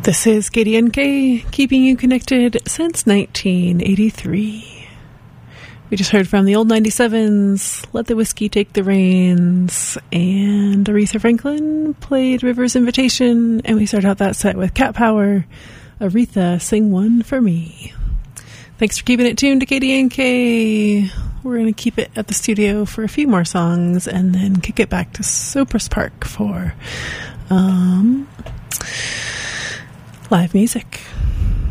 This is KDNK, keeping you connected since 1983. We just heard from the old 97s, Let the Whiskey Take the Reins, and Aretha Franklin played River's Invitation, and we started out that set with Cat Power, Aretha, Sing One for Me. Thanks for keeping it tuned to KDNK. We're going to keep it at the studio for a few more songs, and then kick it back to Cypress Park for live music.